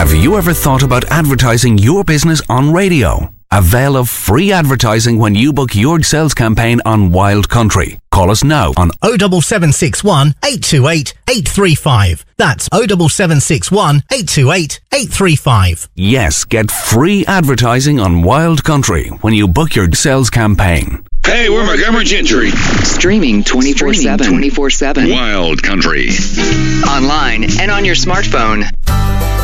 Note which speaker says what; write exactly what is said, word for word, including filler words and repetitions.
Speaker 1: Have you ever thought about advertising your business on radio? Avail of free advertising when you book your sales campaign on Wild Country. Call us now on
Speaker 2: oh seven seven six one, eight two eight, eight three five. That's oh seven seven six one, eight two eight, eight three five.
Speaker 1: Yes, get free advertising on Wild Country when you book your sales campaign.
Speaker 3: Hey, we're Montgomery Gentry.
Speaker 4: Streaming twenty-four seven. twenty-four seven.
Speaker 3: Wild Country.
Speaker 4: Online and on your smartphone.